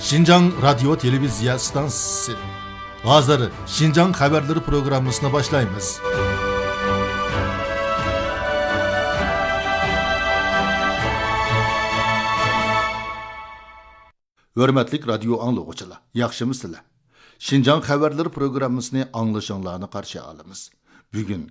Şinjan Radyo Televizya Stansiyası. Hazır Şinjan Haberleri programmasına başlayınız. Hürmetlik radyo anlıqçılar, yaxşımısınızlar? Şinjan Haberleri programmasını anlaşanlarını qarşı alımız. Bugün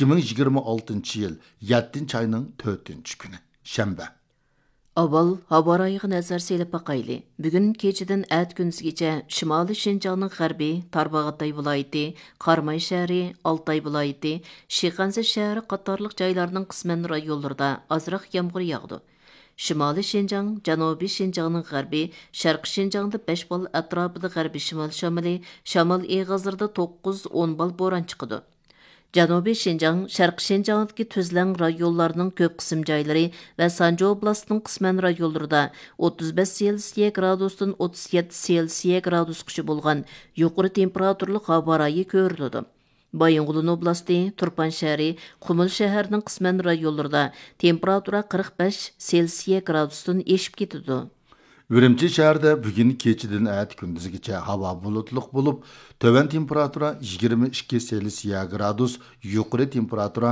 2026 yıl 7 ayının 4 günü, şembe. Avval havo rayığı nazar selip baqaylı. Bugün keçidin ət gündüzgece Şimali Şinjanның G'arbiy Tarbag'atay viloyati, Qarmay shahri, Altay viloyati, Shixansi shahri qatorliq joylarning qisman rayonlarida azroq yomg'ir yog'di. Şimali Şinjan, Janubiy Şinjanның G'arbiy, Sharqi Şinjanda 5 bal atrofida g'arbiy shimol shamoli, shamol eg'azirda 9-10 bal bo'ron chiqadi. Janubiy Şinjan, Sharqi Şinjandagi tuzlang rayonlarning ko'p qism joylari va Sanjo oblastining qisman rayonlarida 35 Selsiya gradusdan 37 Selsiya gradusgacha bo'lgan yuqori temperaturli havo rayi ko'riladi. Bayınqulun oblasti, Turpan shahri, Qumul shahrining qisman rayonlarida temperatura 45 Selsiya gradusdan eshib ketadi. Ürümçi şəhərdə bugün keçidin ət gündüzgəcə hava bulutluq olub, töven temperatura 22 Selsiya gradus, yuqori temperatura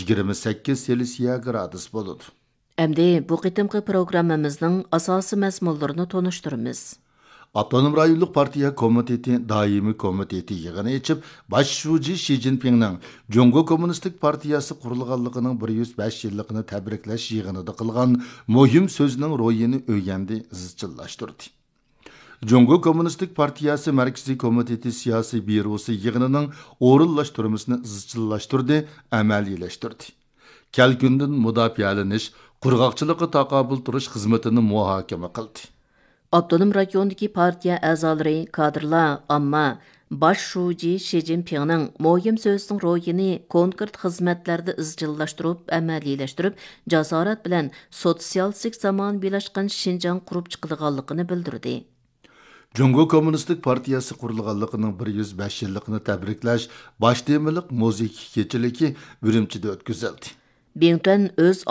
28 Selsiya gradus boludu. Əmdi bu qitimqi programmamızның asası məzmunlarını tonuşturumuz. Avtonom rayonluq partiya komiteti daimi komiteti yığını içib, baş şuji Xi Jinpingning Jongo Kommunistik Partiyası qurulğanlığının 105 yıllıqını təbrikləş yığınıda qılğan muhim sözünün royini öyrəndi, izchillaşdırdı. Jongo Kommunistik Partiyası Mərkəzi Komiteti Siyasi Bürosu yığınının orunlaşdırmasını izchillaşdırdı, əməliləşdirdi. Kəlgündün müdafiəliniş, qurğaqçılıqı taqabül turuş xizmetini muhakeme qıldı. Abdunum rayonidagi partiya a'zolari, kadrlar, amma Baş şuji Xi Jinpingning muhim so'zining ro'yini konkret xizmatlarda izchillashtirib, amaliyləştirib, jasorat bilan sotsialistik zamon birlashgan Şinjan qurib chiqadiganligini bildirdi. Jongo Kommunistik Partiyası qurulğanlığının 105 yıllıqını təbriklash baş temiliq musiqi keçiligi Ürümçide ötküzildi. Bington o'z